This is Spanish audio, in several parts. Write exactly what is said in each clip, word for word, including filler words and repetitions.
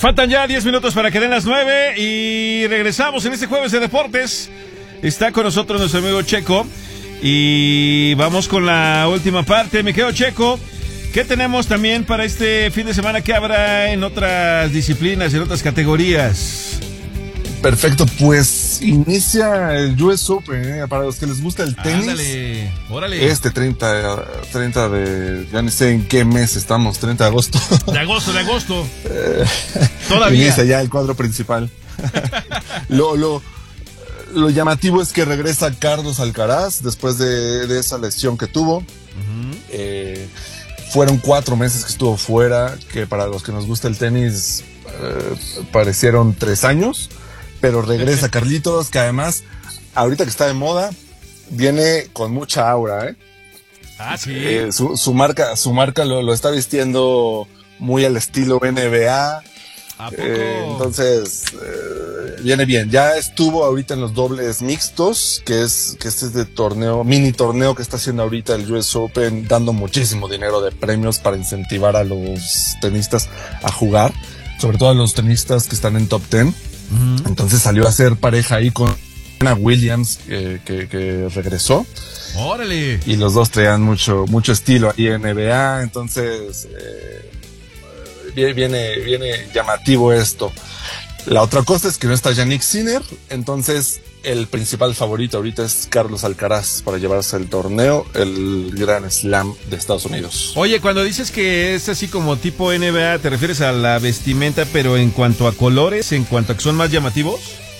Faltan ya diez minutos para que den las nueve y regresamos en este jueves de deportes. Está con nosotros nuestro amigo Checo y vamos con la última parte. Me quedo Checo. ¿Qué tenemos también para este fin de semana que habrá en otras disciplinas, en otras categorías? Perfecto, pues inicia el U S Open, ¿eh? Para los que les gusta el tenis. Ándale, órale. Este treinta, treinta de, ya no sé en qué mes estamos, treinta de agosto. De agosto, de agosto. Eh, Todavía. Inicia ya el cuadro principal. lo, lo, lo llamativo es que regresa Carlos Alcaraz después de, de esa lesión que tuvo. Uh-huh. Eh, fueron cuatro meses que estuvo fuera, que para los que nos gusta el tenis eh, parecieron tres años. Pero regresa Carlitos, que además, ahorita que está de moda, viene con mucha aura, ¿eh? Ah, sí. Eh, su, su marca, su marca lo, lo está vistiendo muy al estilo N B A. ¿A poco? Eh, entonces, eh, viene bien. Ya estuvo ahorita en los dobles mixtos, que es que este es de torneo, mini torneo que está haciendo ahorita el U S Open, dando muchísimo dinero de premios para incentivar a los tenistas a jugar, sobre todo a los tenistas que están en top ten. Uh-huh. Entonces salió a ser pareja ahí con Ana Williams, eh, que, que regresó. ¡Órale! Y los dos traían mucho, mucho estilo ahí en N B A, entonces eh, viene, viene llamativo esto. La otra cosa es que no está Yannick Sinner, entonces el principal favorito ahorita es Carlos Alcaraz para llevarse el torneo, el Grand Slam de Estados Unidos. Oye, cuando dices que es así como tipo N B A, ¿te refieres a la vestimenta, pero en cuanto a colores, en cuanto a que son más llamativos?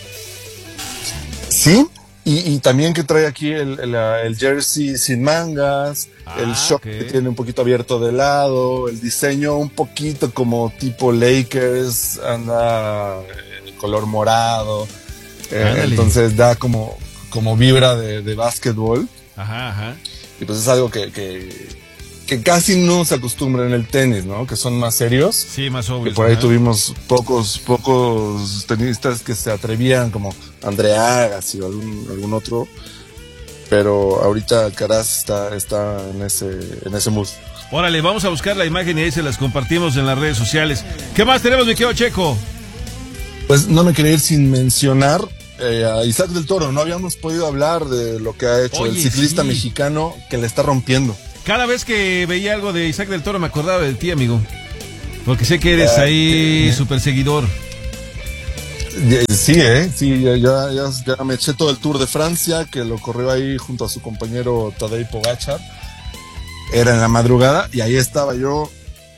Sí, y, y también que trae aquí el, el, el jersey sin mangas, ah, el short okay. que tiene un poquito abierto de lado, el diseño un poquito como tipo Lakers, anda en color morado. Eh, entonces da como, como vibra de, de básquetbol. Ajá, ajá. Y pues es algo que, que, que casi no se acostumbra en el tenis, ¿no? Que son más serios. Sí, más obvios. Que por ahí ajá. tuvimos pocos, pocos tenistas que se atrevían, como André Agassi o algún, algún otro. Pero ahorita Alcaraz está, está en ese, en ese mood. Órale, vamos a buscar la imagen y ahí se las compartimos en las redes sociales. ¿Qué más tenemos, mi querido Checo? Pues no me quería ir sin mencionar eh, a Isaac del Toro. No habíamos podido hablar de lo que ha hecho Oye, el ciclista sí. mexicano que le está rompiendo. Cada vez que veía algo de Isaac del Toro me acordaba de ti, amigo. Porque sé que eres eh, ahí súper seguidor. Sí, eh, sí, ya, ya, ya me eché todo el Tour de Francia, que lo corrió ahí junto a su compañero Tadej Pogačar. Era en la madrugada y ahí estaba yo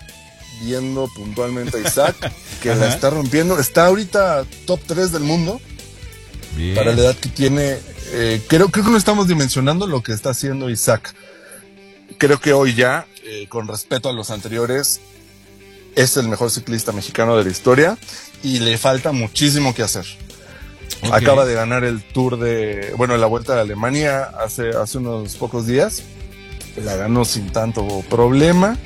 viendo puntualmente a Isaac, que la está rompiendo. Está ahorita top tres del mundo. Bien. Para la edad que tiene. Eh, creo, creo que no estamos dimensionando lo que está haciendo Isaac. Creo que hoy ya, eh, con respeto a los anteriores, es el mejor ciclista mexicano de la historia y le falta muchísimo que hacer. Okay. Acaba de ganar el Tour de, bueno, la Vuelta de Alemania hace, hace unos pocos días. La ganó sin tanto problema.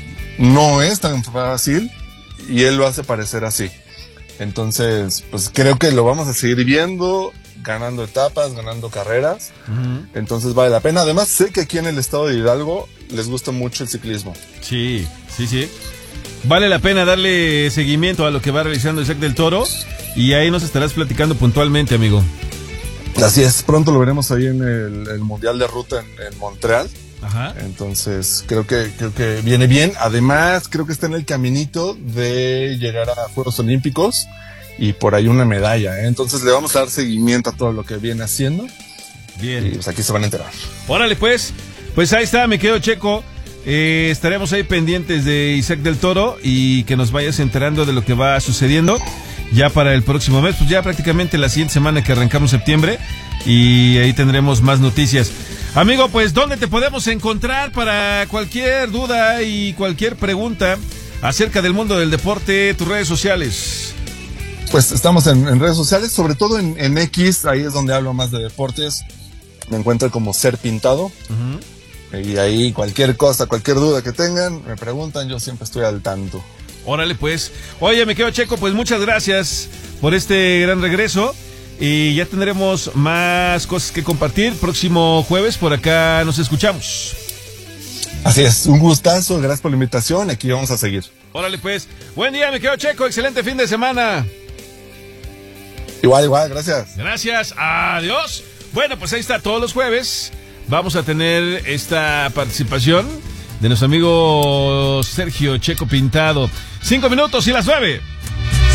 No es tan fácil y él lo hace parecer así. Entonces, pues creo que lo vamos a seguir viendo, ganando etapas, ganando carreras. Uh-huh. Entonces vale la pena. Además, sé que aquí en el estado de Hidalgo les gusta mucho el ciclismo. Sí, sí, sí. Vale la pena darle seguimiento a lo que va realizando Isaac del Toro y ahí nos estarás platicando puntualmente, amigo. Así es, pronto lo veremos ahí en el, el Mundial de Ruta en, en Montreal. Ajá. Entonces creo que creo que viene bien. Además creo que está en el caminito de llegar a Juegos Olímpicos y por ahí una medalla, ¿eh? Entonces le vamos a dar seguimiento a todo lo que viene haciendo. Bien. Y pues aquí se van a enterar. Órale pues, pues ahí está, me quedo Checo. Eh, estaremos ahí pendientes de Isaac del Toro y que nos vayas enterando de lo que va sucediendo ya para el próximo mes, pues ya prácticamente la siguiente semana que arrancamos septiembre y ahí tendremos más noticias. Amigo, pues ¿dónde te podemos encontrar para cualquier duda y cualquier pregunta acerca del mundo del deporte, tus redes sociales? Pues estamos en, en redes sociales, sobre todo en, en X, ahí es donde hablo más de deportes. Me encuentro como Ser Pintado. Uh-huh. Y ahí cualquier cosa, cualquier duda que tengan, me preguntan, yo siempre estoy al tanto. Órale pues. Oye, me quedo Checo, pues muchas gracias por este gran regreso. Y ya tendremos más cosas que compartir. Próximo jueves por acá nos escuchamos. Así es, un gustazo, gracias por la invitación, aquí vamos a seguir. Órale, pues. Buen día, mi querido Checo. Excelente fin de semana. Igual, igual, gracias. Gracias. Adiós. Bueno, pues ahí está. Todos los jueves vamos a tener esta participación de nuestro amigo Sergio Checo Pintado. Cinco minutos y las nueve.